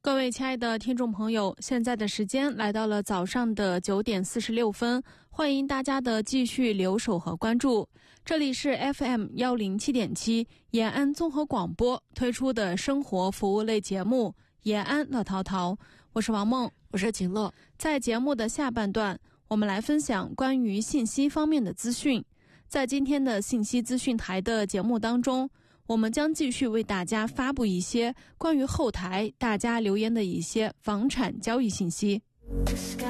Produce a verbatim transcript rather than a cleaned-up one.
各位亲爱的听众朋友，现在的时间来到了早上的九点四十六分，欢迎大家的继续留守和关注。这里是 F M 一零七点七 延安综合广播推出的生活服务类节目延安乐淘淘，我是王梦， 我是景乐。 在节目的下半段，我们来分享关于信息方面的资讯。在今天的信息资讯台的节目当中，我们将继续为大家发布一些关于后台大家留言的一些房产交易信息。